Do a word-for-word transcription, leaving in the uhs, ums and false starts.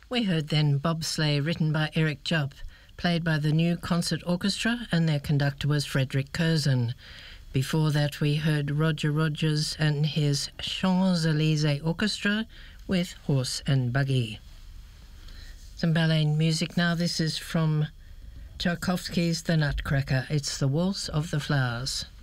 We heard then Bobsleigh, written by Eric Jupp, played by the New Concert Orchestra, and their conductor was Frederick Curzon. Before that we heard Roger Rogers and his Champs-Élysées Orchestra with Horse and Buggy. Some ballet music now. This is from Tchaikovsky's The Nutcracker. It's the Waltz of the Flowers.